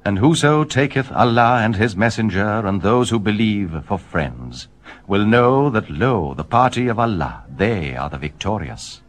And whoso taketh Allah and his messenger and those who believe for friends will know that, lo, the party of Allah, they are the victorious.